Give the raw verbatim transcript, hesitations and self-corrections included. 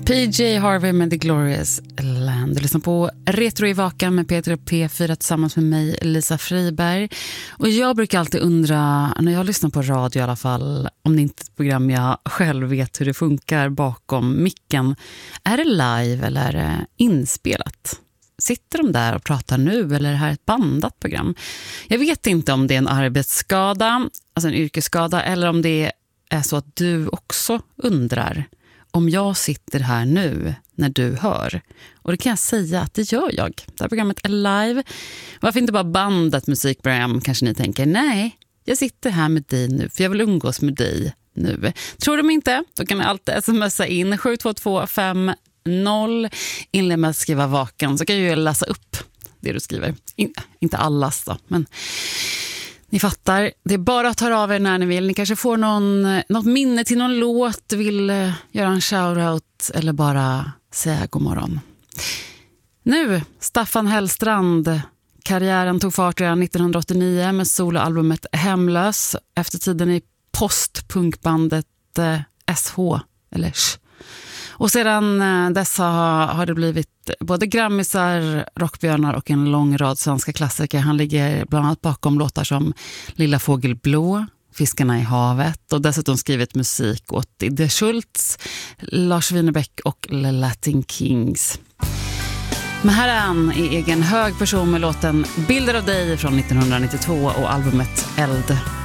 P J Harvey med The Glorious Land. Du lyssnar på Retro i Vakan med Peter och P fyra tillsammans med mig, Lisa Friberg. Och jag brukar alltid undra, när jag lyssnar på radio i alla fall, om det inte är ett program jag själv vet hur det funkar bakom micken. Är det live eller är det inspelat? Sitter de där och pratar nu eller är det här ett bandat program? Jag vet inte om det är en arbetsskada, alltså en yrkesskada, eller om det är så att du också undrar om jag sitter här nu när du hör. Och det kan jag säga att det gör jag. Det här programmet är live. Varför inte bara bandat musikprogram, kanske ni tänker. Nej, jag sitter här med dig nu för jag vill umgås med dig nu. Tror de inte? Då kan ni alltid smsa in sju två två fem noll. Inled med att skriva vakan så kan jag ju läsa upp det du skriver. In, inte allas då, men ni fattar. Det är bara att ta av er när ni vill. Ni kanske får någon, något minne till någon låt, vill uh, göra en shoutout eller bara säga god morgon. Nu, Staffan Hellstrand. Karriären tog fart redan nittonhundraåttionio med soloalbumet Hemlös. Efter tiden i postpunkbandet uh, S H eller Sh. Och sedan dess har, har det blivit både grammisar, rockbjörnar och en lång rad svenska klassiker. Han ligger bland annat bakom låtar som Lilla Fågel Blå, Fiskarna i havet och dessutom skrivit musik åt Idde Schultz, Lars Winnerbäck och The Latin Kings. Men här är han i egen hög person med låten Bilder av dig från nittonhundranittiotvå och albumet Eld.